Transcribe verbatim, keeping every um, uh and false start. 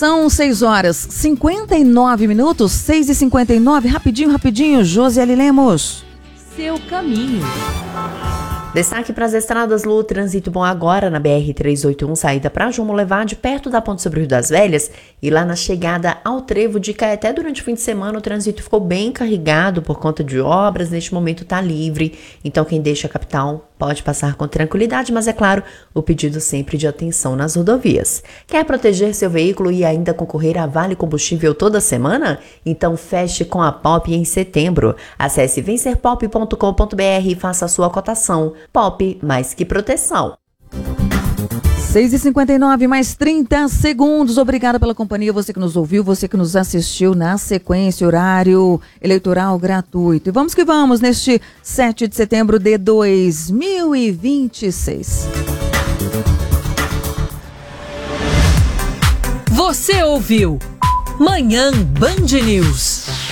São seis horas e cinquenta e nove minutos, seis e cinquenta e nove, rapidinho, rapidinho, Josiele Lemos. Seu caminho. Destaque para as estradas, Lu, trânsito bom agora na B R trezentos e oitenta e um, saída para João Molevade, perto da Ponte sobre o Rio das Velhas, e lá na chegada ao trevo de Caeté. Durante o fim de semana o trânsito ficou bem carregado por conta de obras, neste momento está livre, então quem deixa a capital pode passar com tranquilidade, mas é claro, o pedido sempre de atenção nas rodovias. Quer proteger seu veículo e ainda concorrer a Vale Combustível toda semana? Então feche com a Pop em setembro. Acesse vencer pop ponto com ponto b r e faça a sua cotação. Pop, mais que proteção. seis e cinquenta e nove, mais trinta segundos. Obrigada pela companhia, você que nos ouviu, você que nos assistiu na sequência, horário eleitoral gratuito. E vamos que vamos neste sete de setembro de dois mil e vinte e seis. Você ouviu Manhã Band News.